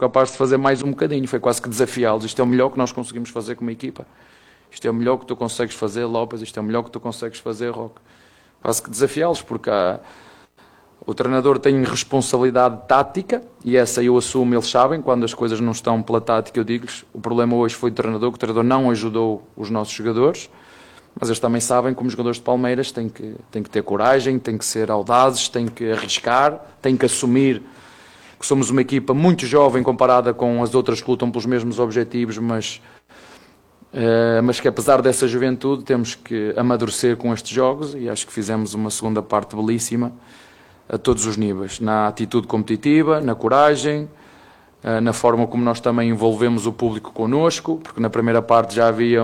capaz de fazer mais um bocadinho. Foi quase que desafiá-los. Isto é o melhor que nós conseguimos fazer como equipa. Isto é o melhor que tu consegues fazer, Lopes. Isto é o melhor que tu consegues fazer, Roque. Quase que desafiá-los, porque o treinador tem responsabilidade tática, e essa eu assumo, eles sabem, quando as coisas não estão pela tática, eu digo-lhes. O problema hoje foi do treinador, que o treinador não ajudou os nossos jogadores, mas eles também sabem, como os jogadores de Palmeiras, têm que ter coragem, têm que ser audazes, têm que arriscar, têm que assumir que somos uma equipa muito jovem comparada com as outras que lutam pelos mesmos objetivos, mas que apesar dessa juventude temos que amadurecer com estes jogos, e acho que fizemos uma segunda parte belíssima a todos os níveis, na atitude competitiva, na coragem, na forma como nós também envolvemos o público connosco, porque na primeira parte já havia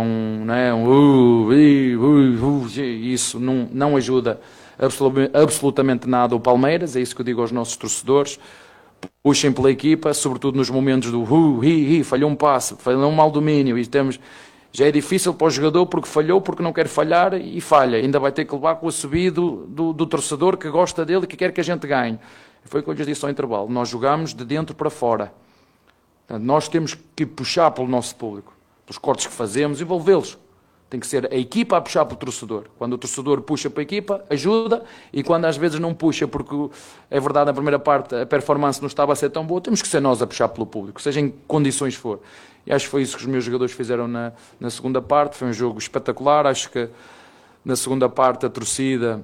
isso não ajuda absolutamente nada o Palmeiras. É isso que eu digo aos nossos torcedores: puxem pela equipa, sobretudo nos momentos do falhou um passe, falhou um mau domínio, e já é difícil para o jogador porque falhou, porque não quer falhar e falha. Ainda vai ter que levar com o subido do torcedor que gosta dele e que quer que a gente ganhe. Foi o que eu lhes disse ao intervalo. Nós jogamos de dentro para fora. Portanto, nós temos que puxar pelo nosso público, pelos cortes que fazemos, envolvê-los. Tem que ser a equipa a puxar pelo torcedor. Quando o torcedor puxa para a equipa, ajuda, e quando às vezes não puxa, porque é verdade, na primeira parte a performance não estava a ser tão boa, temos que ser nós a puxar pelo público, seja em que condições for. E acho que foi isso que os meus jogadores fizeram na segunda parte. Foi um jogo espetacular. Acho que na segunda parte a torcida,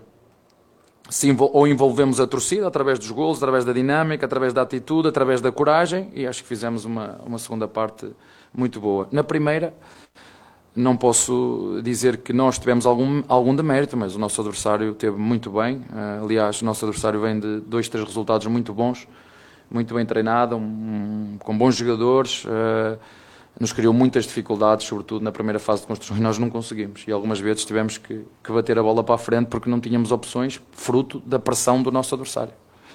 ou envolvemos a torcida através dos golos, através da dinâmica, através da atitude, através da coragem, e acho que fizemos uma segunda parte muito boa. Na primeira, não posso dizer que nós tivemos algum demérito, mas o nosso adversário teve muito bem. Aliás, o nosso adversário vem de 2, 3 resultados muito bons, muito bem treinado, com bons jogadores. Nos criou muitas dificuldades, sobretudo na primeira fase de construção, e nós não conseguimos. E algumas vezes tivemos que bater a bola para a frente porque não tínhamos opções, fruto da pressão do nosso adversário.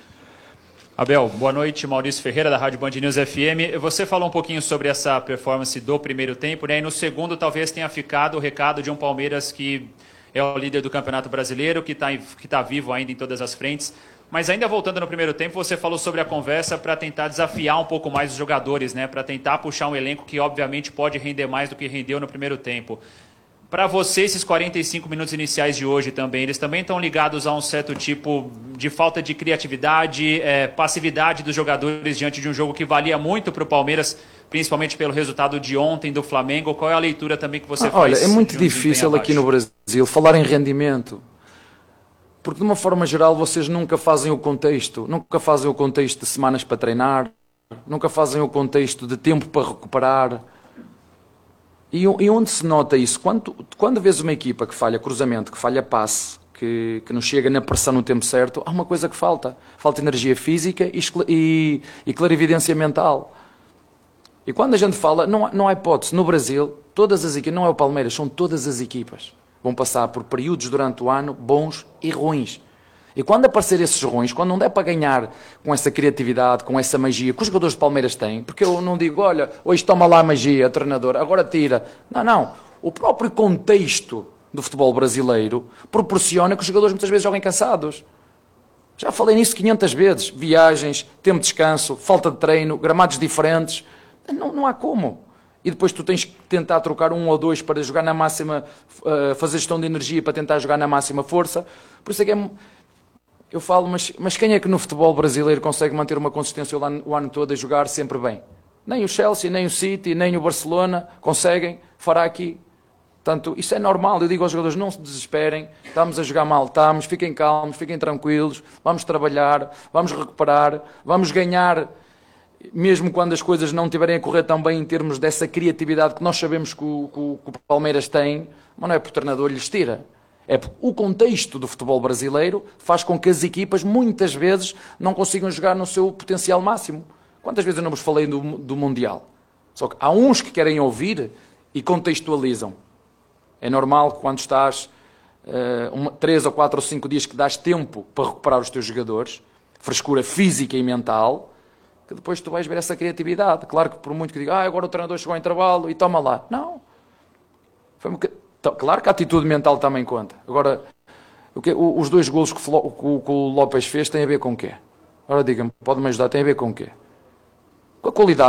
Abel, boa noite. Maurício Ferreira, da Rádio Band News FM. Você falou um pouquinho sobre essa performance do primeiro tempo, né? E no segundo talvez tenha ficado o recado de um Palmeiras que é o líder do Campeonato Brasileiro, que tá vivo ainda em todas as frentes. Mas ainda voltando no primeiro tempo, você falou sobre a conversa para tentar desafiar um pouco mais os jogadores, né? Para tentar puxar um elenco que obviamente pode render mais do que rendeu no primeiro tempo. Para você, esses 45 minutos iniciais de hoje também, eles também estão ligados a um certo tipo de falta de criatividade, passividade dos jogadores diante de um jogo que valia muito para o Palmeiras, principalmente pelo resultado de ontem do Flamengo? Qual é a leitura também que você faz? Olha, é muito difícil aqui no Brasil falar em rendimento, porque de uma forma geral vocês nunca fazem o contexto de semanas para treinar, nunca fazem o contexto de tempo para recuperar. E onde se nota isso? Quando vês uma equipa que falha cruzamento, que falha passe, que não chega na pressão no tempo certo, há uma coisa que falta. Falta energia física e clarividência mental. E quando a gente fala, não há hipótese. No Brasil, todas as equipas, não é o Palmeiras, são todas as equipas. Vão passar por períodos durante o ano bons e ruins. E quando aparecer esses ruins, quando não der para ganhar com essa criatividade, com essa magia que os jogadores de Palmeiras têm, porque eu não digo, olha, hoje toma lá a magia, treinador, agora tira. Não. O próprio contexto do futebol brasileiro proporciona que os jogadores muitas vezes joguem cansados. Já falei nisso 500 vezes. Viagens, tempo de descanso, falta de treino, gramados diferentes. Não há como. E depois tu tens que tentar trocar 1 ou 2 para jogar na máxima, fazer gestão de energia para tentar jogar na máxima força. Por isso é que eu falo, mas quem é que no futebol brasileiro consegue manter uma consistência o ano todo a jogar sempre bem? Nem o Chelsea, nem o City, nem o Barcelona conseguem, fará aqui. Portanto, isso é normal. Eu digo aos jogadores, não se desesperem, estamos a jogar mal, fiquem calmos, fiquem tranquilos, vamos trabalhar, vamos recuperar, vamos ganhar, mesmo quando as coisas não estiverem a correr tão bem em termos dessa criatividade que nós sabemos que o Palmeiras tem, mas não é porque o treinador lhes tira. É porque o contexto do futebol brasileiro faz com que as equipas muitas vezes não consigam jogar no seu potencial máximo. Quantas vezes eu não vos falei do Mundial? Só que há uns que querem ouvir e contextualizam. É normal que quando estás 3 ou 4 ou 5 dias que dás tempo para recuperar os teus jogadores, frescura física e mental, que depois tu vais ver essa criatividade. Claro que por muito que diga, agora o treinador chegou ao intervalo e toma lá. Não. Claro que a atitude mental também conta. Agora, os 2 golos que o Lopes fez têm a ver com o quê? Agora diga-me, pode-me ajudar, tem a ver com o quê? Com a qualidade